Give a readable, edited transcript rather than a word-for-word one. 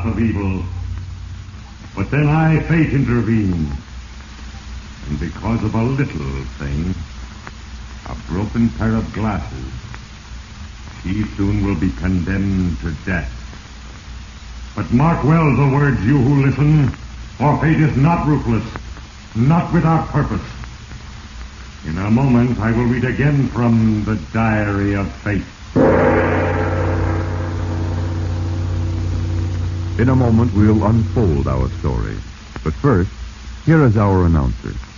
path of evil. But then fate, intervened. And because of a little thing, a broken pair of glasses, she soon will be condemned to death. But mark well the words, you who listen, for fate is not ruthless, not without purpose. In a moment, I will read again from the Diary of Fate. In a moment, we'll unfold our story. But first, here is our announcer.